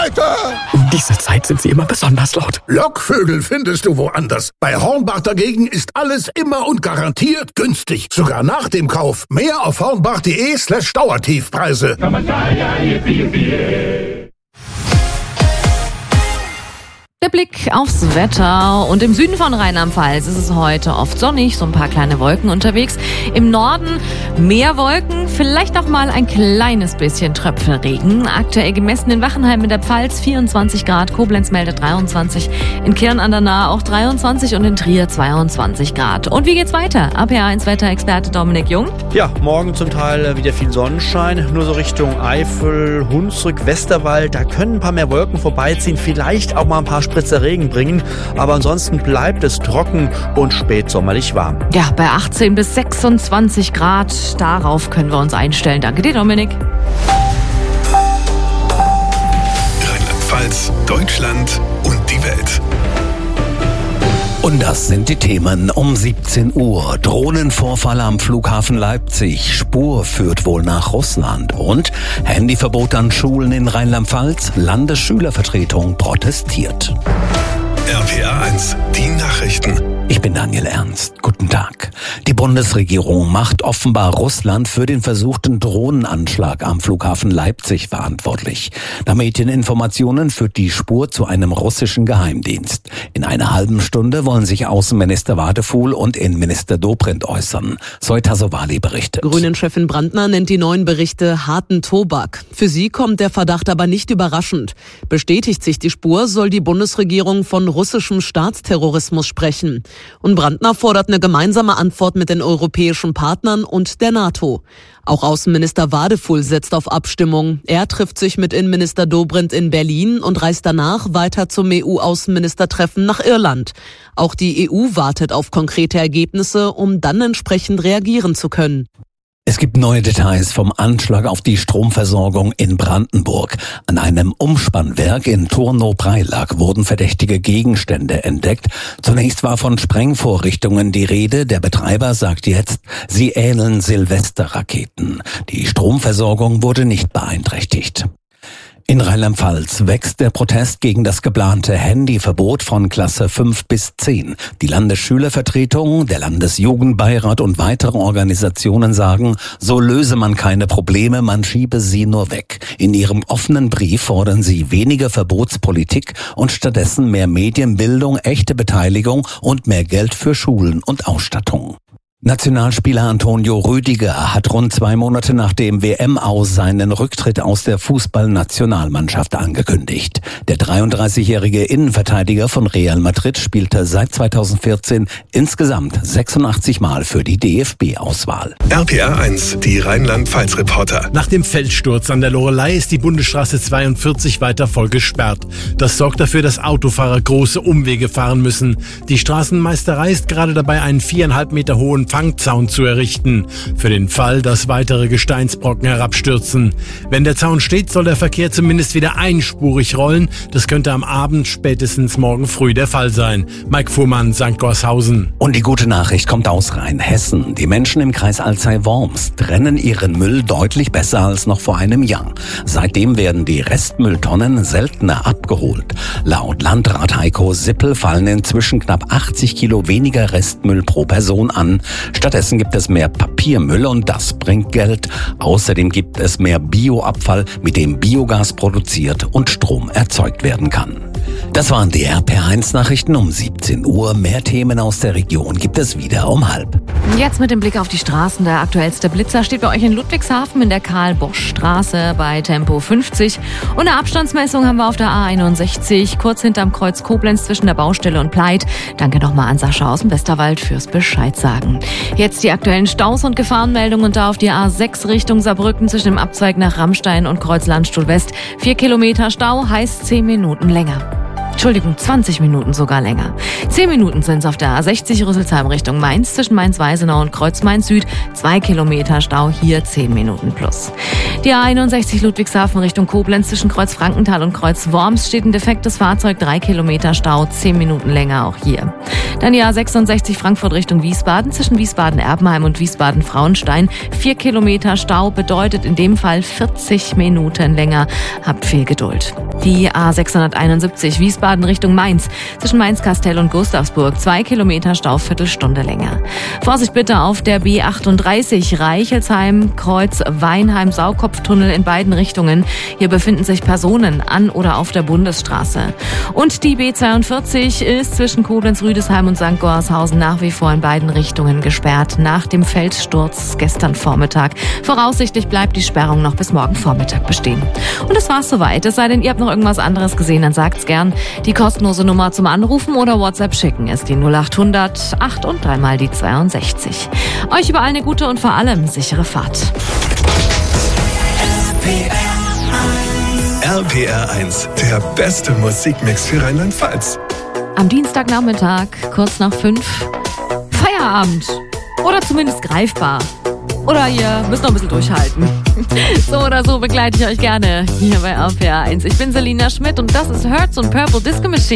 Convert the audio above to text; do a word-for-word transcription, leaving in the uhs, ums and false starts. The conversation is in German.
weiter! Um diese Zeit sind sie immer besonders laut. Lockvögel findest du woanders. Bei Hornbach dagegen ist alles immer und garantiert günstig. Sogar nach dem Kauf. Mehr auf hornbach.de slash Dauertiefpreise. Der Blick aufs Wetter. Und im Süden von Rheinland-Pfalz ist es heute oft sonnig, so ein paar kleine Wolken unterwegs. Im Norden mehr Wolken, vielleicht auch mal ein kleines bisschen Tröpfelregen. Aktuell gemessen in Wachenheim in der Pfalz vierundzwanzig Grad, Koblenz meldet dreiundzwanzig, in Kirn an der Nahe auch dreiundzwanzig und in Trier zweiundzwanzig Grad. Und wie geht's weiter? A P A eins Wetterexperte Dominik Jung. Ja, morgen zum Teil wieder viel Sonnenschein, nur so Richtung Eifel, Hunsrück, Westerwald. Da können ein paar mehr Wolken vorbeiziehen, vielleicht auch mal ein paar Spritzer Regen bringen, aber ansonsten bleibt es trocken und spätsommerlich warm. Ja, bei achtzehn bis sechsundzwanzig Grad, darauf können wir uns einstellen. Danke dir, Dominik. Rheinland-Pfalz, Deutschland und die Welt. Und das sind die Themen um siebzehn Uhr. Drohnenvorfall am Flughafen Leipzig. Spur führt wohl nach Russland. Und Handyverbot an Schulen in Rheinland-Pfalz. Landesschülervertretung protestiert. R P A eins, die Nachrichten. Ich bin Daniel Ernst. Guten Tag. Die Bundesregierung macht offenbar Russland für den versuchten Drohnenanschlag am Flughafen Leipzig verantwortlich. Nach Medieninformationen führt die Spur zu einem russischen Geheimdienst. In einer halben Stunde wollen sich Außenminister Wadefuhl und Innenminister Dobrindt äußern. Zoe Tassovali berichtet. Grünen-Chefin Brandner nennt die neuen Berichte harten Tobak. Für sie kommt der Verdacht aber nicht überraschend. Bestätigt sich die Spur, soll die Bundesregierung von russischem Staatsterrorismus sprechen. Und Brandner fordert eine gemeinsame Antwort mit den europäischen Partnern und der NATO. Auch Außenminister Wadefuhl setzt auf Abstimmung. Er trifft sich mit Innenminister Dobrindt in Berlin und reist danach weiter zum E U-Außenministertreffen nach Irland. Auch die E U wartet auf konkrete Ergebnisse, um dann entsprechend reagieren zu können. Es gibt neue Details vom Anschlag auf die Stromversorgung in Brandenburg. An einem Umspannwerk in Turnow-Preilack wurden verdächtige Gegenstände entdeckt. Zunächst war von Sprengvorrichtungen die Rede. Der Betreiber sagt jetzt, sie ähneln Silvesterraketen. Die Stromversorgung wurde nicht beeinträchtigt. In Rheinland-Pfalz wächst der Protest gegen das geplante Handyverbot von Klasse fünf bis zehn. Die Landesschülervertretung, der Landesjugendbeirat und weitere Organisationen sagen, so löse man keine Probleme, man schiebe sie nur weg. In ihrem offenen Brief fordern sie weniger Verbotspolitik und stattdessen mehr Medienbildung, echte Beteiligung und mehr Geld für Schulen und Ausstattung. Nationalspieler Antonio Rüdiger hat rund zwei Monate nach dem W M-Aus seinen Rücktritt aus der Fußballnationalmannschaft angekündigt. Der dreiunddreißigjährige Innenverteidiger von Real Madrid spielte seit zweitausendvierzehn insgesamt sechsundachtzig Mal für die D F B-Auswahl. R P A eins, die Rheinland-Pfalz-Reporter. Nach dem Felssturz an der Loreley ist die Bundesstraße zweiundvierzig weiter voll gesperrt. Das sorgt dafür, dass Autofahrer große Umwege fahren müssen. Die Straßenmeisterei ist gerade dabei, einen viereinhalb Meter hohen Fangzaun zu errichten, für den Fall, dass weitere Gesteinsbrocken herabstürzen. Wenn der Zaun steht, soll der Verkehr zumindest wieder einspurig rollen. Das könnte am Abend, spätestens morgen früh der Fall sein. Mike Fuhrmann, Sankt Gorshausen. Und die gute Nachricht kommt aus Rheinhessen. Die Menschen im Kreis Alzey-Worms trennen ihren Müll deutlich besser als noch vor einem Jahr. Seitdem werden die Restmülltonnen seltener abgeholt. Laut Landrat Heiko Sippel fallen inzwischen knapp achtzig Kilo weniger Restmüll pro Person an. Stattdessen gibt es mehr Papiermüll und das bringt Geld. Außerdem gibt es mehr Bioabfall, mit dem Biogas produziert und Strom erzeugt werden kann. Das waren die R P A eins Nachrichten um siebzehn Uhr. Mehr Themen aus der Region gibt es wieder um halb. Jetzt mit dem Blick auf die Straßen. Der aktuellste Blitzer steht bei euch in Ludwigshafen in der Karl-Bosch-Straße bei Tempo fünfzig. Und eine Abstandsmessung haben wir auf der A einundsechzig, kurz hinterm Kreuz Koblenz zwischen der Baustelle und Pleit. Danke nochmal an Sascha aus dem Westerwald fürs Bescheid sagen. Jetzt die aktuellen Staus und Gefahrenmeldungen und da auf die A sechs Richtung Saarbrücken zwischen dem Abzweig nach Rammstein und Kreuz Landstuhl West. Vier Kilometer Stau heißt zehn Minuten länger. Entschuldigung, zwanzig Minuten sogar länger. zehn Minuten sind es auf der A sechzig Rüsselsheim Richtung Mainz zwischen Mainz-Weisenau und Kreuz Mainz Süd. zwei Kilometer Stau, hier zehn Minuten plus. Die A einundsechzig Ludwigshafen Richtung Koblenz zwischen Kreuz Frankenthal und Kreuz Worms steht ein defektes Fahrzeug, drei Kilometer Stau, zehn Minuten länger auch hier. Dann die A sechsundsechzig Frankfurt Richtung Wiesbaden zwischen Wiesbaden-Erbenheim und Wiesbaden-Frauenstein. vier Kilometer Stau bedeutet in dem Fall vierzig Minuten länger. Habt viel Geduld. Die A sechshunderteinundsiebzig Wiesbaden Richtung Mainz. Zwischen Mainz-Kastell und Gustavsburg. Zwei Kilometer Stau, Viertelstunde länger. Vorsicht bitte auf der B achtunddreißig Reichelsheim, Kreuz Weinheim, Saukopftunnel in beiden Richtungen. Hier befinden sich Personen an oder auf der Bundesstraße. Und die B zweiundvierzig ist zwischen Koblenz, Rüdesheim und Sankt Gorshausen nach wie vor in beiden Richtungen gesperrt. Nach dem Felssturz gestern Vormittag. Voraussichtlich bleibt die Sperrung noch bis morgen Vormittag bestehen. Und das war's soweit. Es sei denn, ihr habt noch irgendwas anderes gesehen, dann sagt's gern. Die kostenlose Nummer zum Anrufen oder WhatsApp schicken ist die null achthundert acht und dreimal die zweiundsechzig. Euch überall eine gute und vor allem sichere Fahrt. R P R eins, der beste Musikmix für Rheinland-Pfalz. Am Dienstagnachmittag, kurz nach fünf, Feierabend. Oder zumindest greifbar. Oder ihr müsst noch ein bisschen durchhalten. So oder so begleite ich euch gerne hier bei R P R eins. Ich bin Selina Schmidt und das ist Hertz und Purple Disco Machine.